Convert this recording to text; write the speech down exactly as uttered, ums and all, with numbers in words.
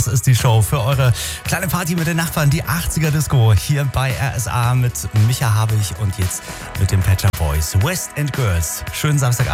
Das ist die Show für eure kleine Party mit den Nachbarn, die achtziger Disco hier bei R S A mit Micha Habich und jetzt mit den Pet Shop Boys, West End Girls. Schönen Samstagabend.